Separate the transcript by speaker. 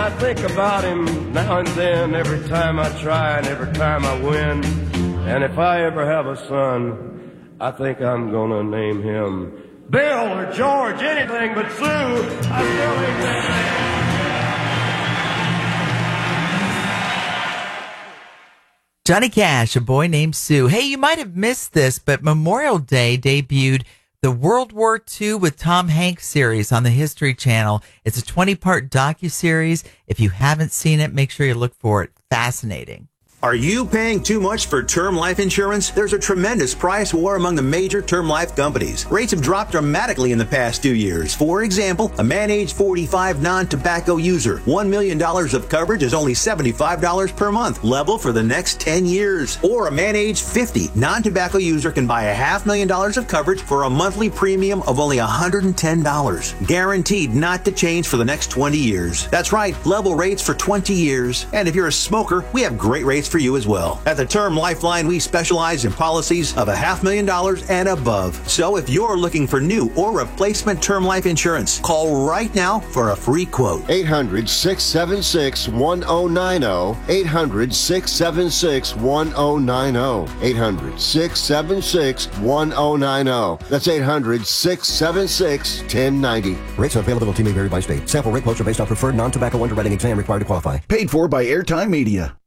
Speaker 1: I think about him now and then, every time I try and every time I win. And if I ever have a son, I think I'm gonna name him Bill or George, anything but Sue. I still ain't that.
Speaker 2: Johnny Cash, A Boy Named Sue. Hey, you might have missed this, but Memorial Day debuted the World War II with Tom Hanks series on the History Channel. It's a 20-part docuseries. If you haven't seen it, make sure you look for it. Fascinating.
Speaker 3: Are you paying too much for term life insurance? There's a tremendous price war among the major term life companies. Rates have dropped dramatically in the past 2 years. For example, a man age 45 non-tobacco user, $1 million of coverage is only $75 per month, level for the next 10 years. Or a man age 50 non-tobacco user can buy $500,000 of coverage for a monthly premium of only $110. Guaranteed not to change for the next 20 years. That's right, level rates for 20 years. And if you're a smoker, we have great rates for you as well. At the Term Lifeline, we specialize in policies of $500,000 and above. So if you're looking for new or replacement term life insurance, call right now for a free quote.
Speaker 4: 800-676-1090. 800-676-1090. 800-676-1090. That's 800-676-1090.
Speaker 5: Rates and availability may vary by state. Sample rate quotes are based on preferred non-tobacco underwriting exam required to qualify.
Speaker 6: Paid for by Airtime Media.